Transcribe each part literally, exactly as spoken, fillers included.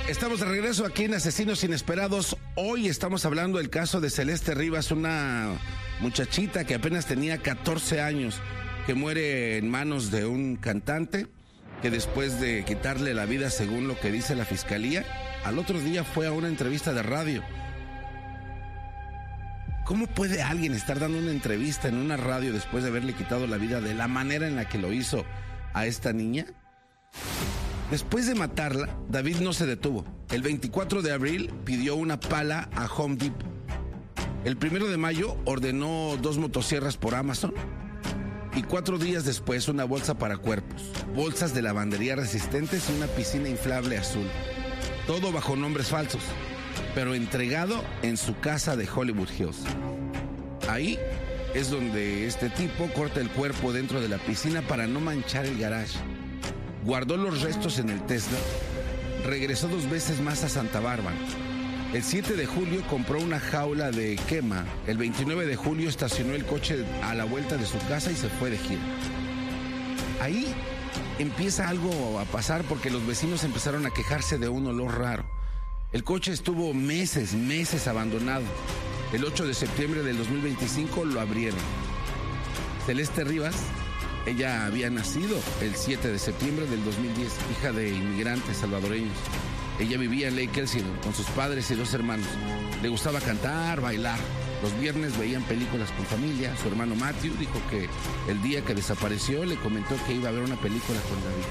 Estamos de regreso aquí en Asesinos Inesperados. Hoy estamos hablando del caso de Celeste Rivas, una muchachita que apenas tenía catorce años, que muere en manos de un cantante, que después de quitarle la vida, según lo que dice la fiscalía, al otro día fue a una entrevista de radio. ¿Cómo puede alguien estar dando una entrevista en una radio después de haberle quitado la vida de la manera en la que lo hizo a esta niña? Después de matarla, David no se detuvo. El veinticuatro de abril pidió una pala a Home Depot. El primero de mayo ordenó dos motosierras por Amazon. Y cuatro días después una bolsa para cuerpos, bolsas de lavandería resistentes y una piscina inflable azul. Todo bajo nombres falsos, pero entregado en su casa de Hollywood Hills. Ahí es donde este tipo corta el cuerpo dentro de la piscina para no manchar el garage. Guardó los restos en el Tesla, regresó dos veces más a Santa Bárbara. El siete de julio compró una jaula de quema. El veintinueve de julio estacionó el coche a la vuelta de su casa y se fue de gira. Ahí empieza algo a pasar porque los vecinos empezaron a quejarse de un olor raro. El coche estuvo meses, meses abandonado. El ocho de septiembre del dos mil veinticinco lo abrieron. Celeste Rivas, ella había nacido el siete de septiembre del dos mil diez, hija de inmigrantes salvadoreños. Ella vivía en Lake Elsinore con sus padres y dos hermanos. Le gustaba cantar, bailar. Los viernes veían películas con familia. Su hermano Matthew dijo que el día que desapareció le comentó que iba a ver una película con David.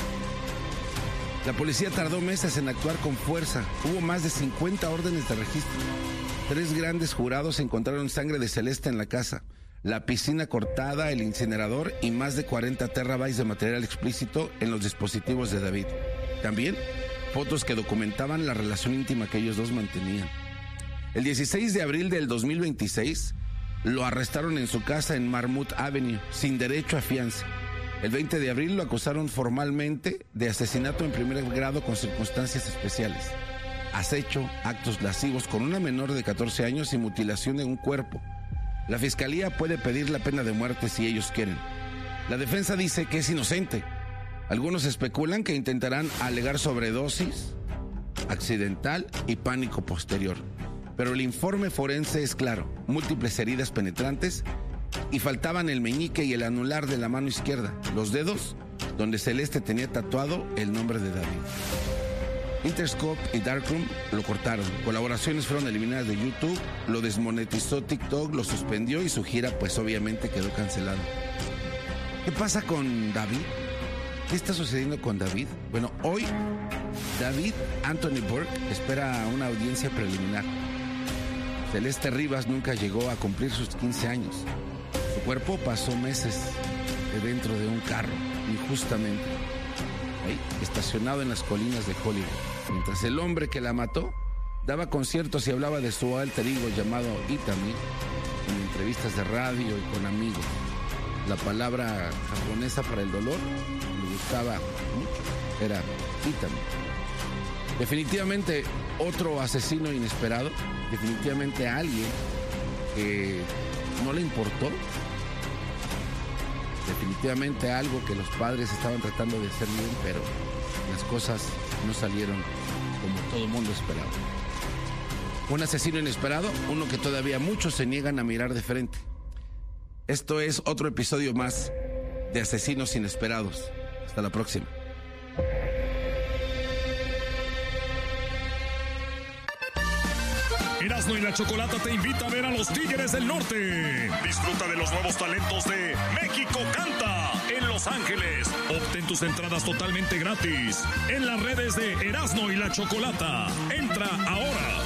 La policía tardó meses en actuar con fuerza. Hubo más de cincuenta órdenes de registro. Tres grandes jurados encontraron sangre de Celeste en la casa, la piscina cortada, el incinerador y más de cuarenta terabytes de material explícito en los dispositivos de David. También fotos que documentaban la relación íntima que ellos dos mantenían. El dieciséis de abril del dos mil veintiséis lo arrestaron en su casa en Marmouth Avenue, sin derecho a fianza. El veinte de abril lo acusaron formalmente de asesinato en primer grado con circunstancias especiales, acecho, actos lascivos con una menor de catorce años y mutilación de un cuerpo. La fiscalía puede pedir la pena de muerte si ellos quieren. La defensa dice que es inocente. Algunos especulan que intentarán alegar sobredosis, accidental y pánico posterior. Pero el informe forense es claro: múltiples heridas penetrantes y faltaban el meñique y el anular de la mano izquierda, los dedos donde Celeste tenía tatuado el nombre de David. Interscope y Darkroom lo cortaron. Colaboraciones fueron eliminadas de YouTube, lo desmonetizó TikTok, lo suspendió y su gira pues obviamente quedó cancelada. ¿Qué pasa con David? ¿Qué está sucediendo con David? Bueno, hoy David Anthony Burke espera una audiencia preliminar. Celeste Rivas nunca llegó a cumplir sus quince años. Su cuerpo pasó meses dentro de un carro, injustamente, ahí, estacionado en las colinas de Hollywood, mientras el hombre que la mató daba conciertos y hablaba de su alter ego llamado Itami en entrevistas de radio y con amigos. La palabra japonesa para el dolor le gustaba mucho, era Itami. Definitivamente otro asesino inesperado, definitivamente alguien que no le importó, definitivamente algo que los padres estaban tratando de hacer bien, pero las cosas no salieron como todo el mundo esperaba. Un asesino inesperado, uno que todavía muchos se niegan a mirar de frente. Esto es otro episodio más de Asesinos Inesperados. Hasta la próxima. Erasmo y la Chocolata te invita a ver a los Tigres del Norte. Disfruta de los nuevos talentos de México Canta en Los Ángeles. Obtén tus entradas totalmente gratis en las redes de Erasmo y la Chocolata. Entra ahora